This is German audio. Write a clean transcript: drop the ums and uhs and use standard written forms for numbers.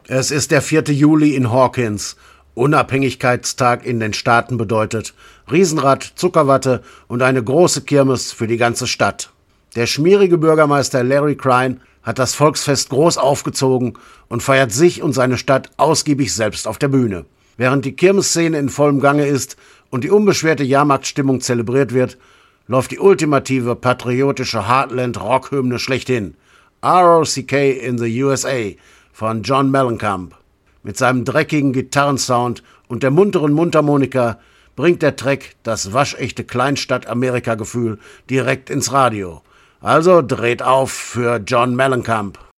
Es ist der 4. Juli in Hawkins. Unabhängigkeitstag in den Staaten bedeutet Riesenrad, Zuckerwatte und eine große Kirmes für die ganze Stadt. Der schmierige Bürgermeister Larry Crine hat das Volksfest groß aufgezogen und feiert sich und seine Stadt ausgiebig selbst auf der Bühne. Während die Kirmesszene in vollem Gange ist und die unbeschwerte Jahrmarktstimmung zelebriert wird, läuft die ultimative patriotische Heartland-Rockhymne schlechthin, ROCK in the USA von John Mellencamp. Mit seinem dreckigen Gitarrensound und der munteren Mundharmonika bringt der Track das waschechte Kleinstadt-Amerika-Gefühl direkt ins Radio. Also dreht auf für John Mellencamp.